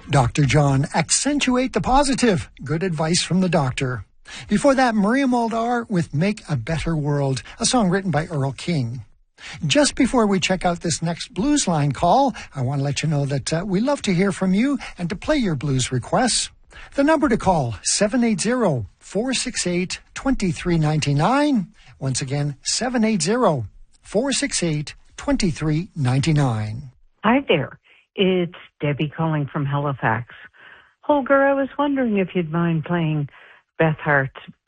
Dr. John, accentuate the positive. Good advice from the doctor. Before that, Maria Muldaur with Make a Better World, a song written by Earl King. Just before we check out this next Blues Line call, I want to let you know that we love to hear from you and to play your blues requests. The number to call, 780-468-2399. Once again, 780-468-2399. Hi there. It's Debbie calling from Halifax. Holger, I was wondering if you'd mind playing Beth Hart's